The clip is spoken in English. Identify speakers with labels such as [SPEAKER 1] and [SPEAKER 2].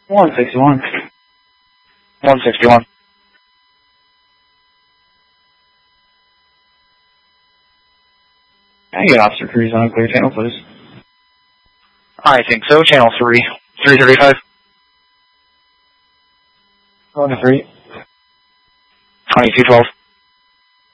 [SPEAKER 1] 161.
[SPEAKER 2] 161.
[SPEAKER 1] Can I get Officer Cruz on a clear channel, please?
[SPEAKER 2] I think so. Channel 3. 335.
[SPEAKER 1] Going to 3.
[SPEAKER 2] 2212.